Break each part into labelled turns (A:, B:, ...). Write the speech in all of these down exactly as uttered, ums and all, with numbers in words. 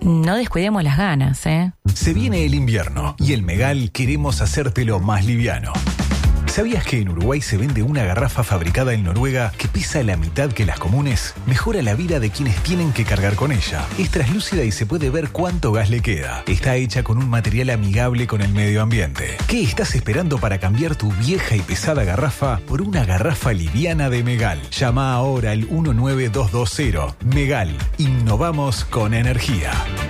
A: no descuidemos las ganas, ¿eh?
B: Se viene el invierno y en Megal queremos hacértelo más liviano. ¿Sabías que en Uruguay se vende una garrafa fabricada en Noruega que pesa la mitad que las comunes? Mejora la vida de quienes tienen que cargar con ella. Es translúcida y se puede ver cuánto gas le queda. Está hecha con un material amigable con el medio ambiente. ¿Qué estás esperando para cambiar tu vieja y pesada garrafa por una garrafa liviana de Megal? Llama ahora al uno nueve dos dos cero. Megal. Innovamos con energía.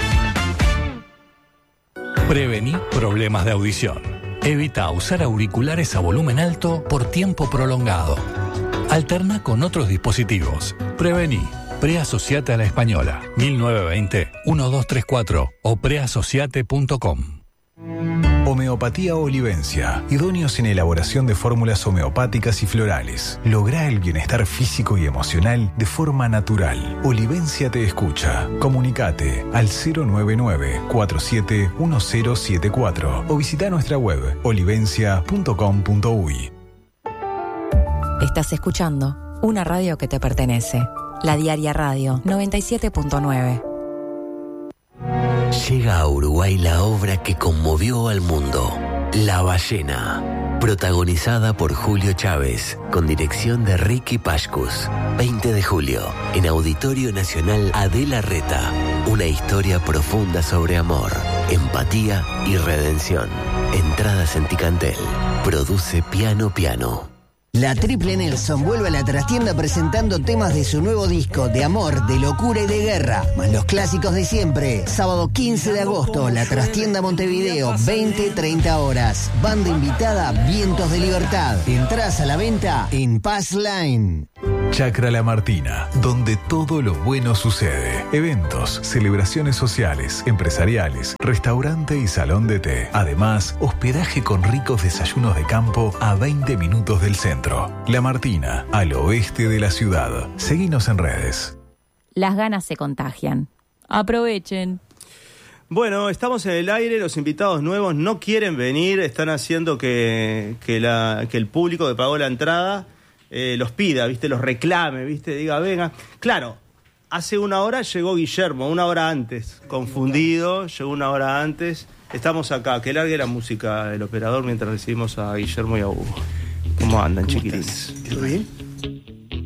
C: Prevení problemas de audición. Evita usar auriculares a volumen alto por tiempo prolongado. Alterna con otros dispositivos. Prevení. Preasociate a la Española. mil novecientos veinte, doce treinta y cuatro o preasociate punto com.
B: Homeopatía Olivencia. Idóneos en elaboración de fórmulas homeopáticas y florales. Lográ el bienestar físico y emocional de forma natural. Olivencia te escucha. Comunicate al cero nueve nueve, cuatro siete uno cero siete cuatro o visita nuestra web olivencia punto com punto uy.
A: Estás escuchando una radio que te pertenece. La Diaria Radio noventa y siete punto nueve.
D: Llega a Uruguay la obra que conmovió al mundo, La Ballena, protagonizada por Julio Chávez, con dirección de Ricky Pashkus. veinte de julio, en Auditorio Nacional Adela Reta, una historia profunda sobre amor, empatía y redención. Entradas en Ticantel. Produce Piano Piano.
E: La Triple Nelson vuelve a la trastienda presentando temas de su nuevo disco de amor, de locura y de guerra, más los clásicos de siempre. Sábado quince de agosto, la trastienda Montevideo, veinte treinta horas. Banda invitada, Vientos de Libertad. Entradas a la venta en Pass Line.
B: Chacra La Martina, donde todo lo bueno sucede. Eventos, celebraciones sociales, empresariales, restaurante y salón de té. Además, hospedaje con ricos desayunos de campo a veinte minutos del centro. La Martina, al oeste de la ciudad. Seguinos en redes.
A: Las ganas se contagian. Aprovechen.
F: Bueno, estamos en el aire, los invitados nuevos no quieren venir, están haciendo que, que, la, que el público que pagó la entrada eh, los pida, ¿viste? Los reclame, ¿viste? Diga, venga. Claro, hace una hora llegó Guillermo, una hora antes, confundido, llegó una hora antes. Estamos acá, que largue la música el operador mientras recibimos a Guillermo y a Hugo. ¿Cómo andan, chiquilines?
G: ¿Todo bien?